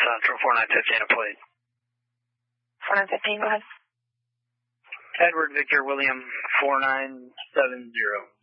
Central, 4915 a plate. 4915, go ahead. Edward Victor William 4970.